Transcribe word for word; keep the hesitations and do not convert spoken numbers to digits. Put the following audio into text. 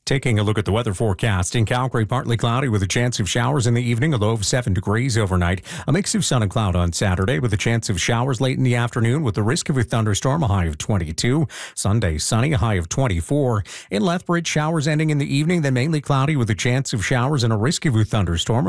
Taking a look at the weather forecast in Calgary, partly cloudy with a chance of showers in the evening, a low of seven degrees overnight. A mix of sun and cloud on Saturday with a chance of showers late in the afternoon with the risk of a thunderstorm, a high of twenty-two. Sunday, sunny, a high of twenty-four. In Lethbridge, showers ending in the evening, then mainly cloudy with a chance of showers and a risk of a thunderstorm.